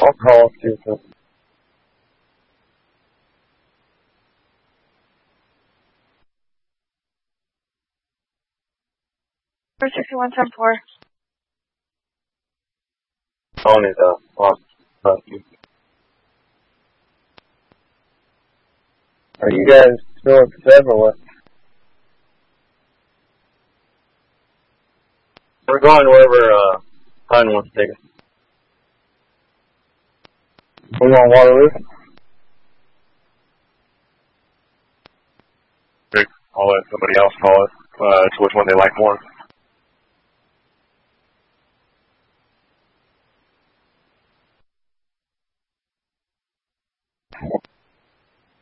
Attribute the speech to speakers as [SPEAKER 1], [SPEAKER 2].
[SPEAKER 1] I'll call Susan.
[SPEAKER 2] 6174.
[SPEAKER 1] Phone is off. Are you guys still upset or what? We're going wherever Pine wants to take us. We want Waterloo?
[SPEAKER 3] I'll let somebody else call it. To which one they like more.